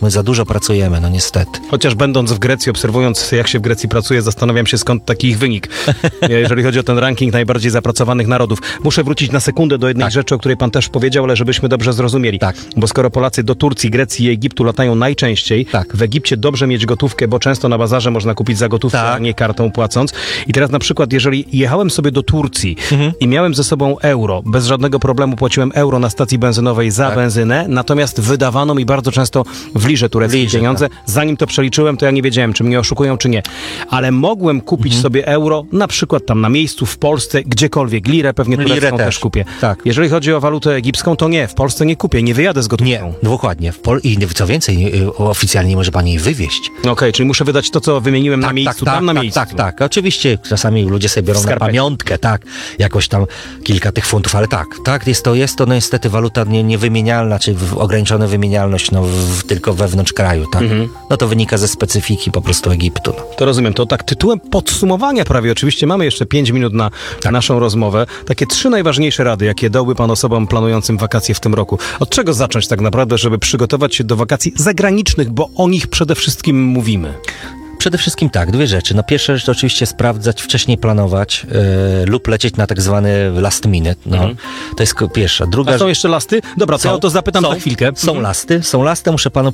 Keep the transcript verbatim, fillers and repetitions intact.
my za dużo pracujemy, no niestety. Chociaż będąc w Grecji, obserwując jak się w Grecji pracuje, zastanawiam się skąd taki ich wynik, jeżeli chodzi o ten ranking najbardziej zapracowanych narodów. Muszę wrócić na sekundę do jednej Tak. rzeczy, o której pan też powiedział, ale żebyśmy dobrze zrozumieli. Tak. Bo skoro Polacy do Turcji, Grecji i Egiptu latają najczęściej, Tak. w Egipcie dobrze mieć gotówkę, bo często na bazarze można kupić za gotówkę, Tak. a nie kartą płacąc. I teraz na przykład, jeżeli jechałem sobie do Turcji Mhm. i miałem ze sobą euro, bez żadnego problemu płaciłem euro na stacji benzynowej za Tak. benzynę, natomiast wydawano mi bardzo często w lirze tureckiej Lirze, pieniądze. Zanim to przeliczyłem, to ja nie wiedziałem, czy mnie oszukują, czy nie. Ale mogłem kupić Mhm. sobie euro, na przykład tam na miejscu, w Polsce, gdziekolwiek. Lirę pewnie Lirę turecką też. też. kupię. Tak. Jeżeli chodzi o walutę egipską, to nie. W Polsce nie kupię, nie wyjadę z gotówką. Nie, dokładnie. W Pol- I co więcej, y, oficjalnie nie może pani jej wywieźć. Okej, czyli muszę wydać to, co wymieniłem na miejscu, tak, tam na tak, miejscu. tak, tak. Oczywiście czasami ludzie sobie biorą na Skarpecie. pamiątkę, tak, jakoś tam kilka tych funtów, ale tak, tak, jest to, jest to no niestety waluta nie, niewymienialna, czy w, ograniczona wymienialność, no w, tylko wewnątrz kraju, tak. Mhm. No to wynika ze specyfiki po prostu Egiptu. No. To rozumiem. To tak tytułem podsumowania prawie, oczywiście mamy jeszcze pięć minut na Tak. naszą rozmowę. Takie trzy najważniejsze rady, jakie dałby pan osobom planującym wakacje w tym roku. Od czego zacząć tak naprawdę, żeby przygotować się do wakacji zagranicznych, bo o nich przede wszystkim mówimy? Przede wszystkim tak, dwie rzeczy. No pierwsza rzecz to oczywiście sprawdzać, wcześniej planować yy, lub lecieć na tak zwany last minute. No. To jest ko- pierwsza. Druga A są jeszcze lasty? Dobra, to ja o to zapytam są, za chwilkę. Są Mhm. lasty, są lasty. Muszę panu